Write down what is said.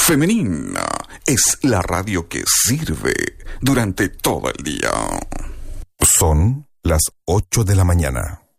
femenina. Es la radio que sirve durante todo el día. Son las 8 de la mañana.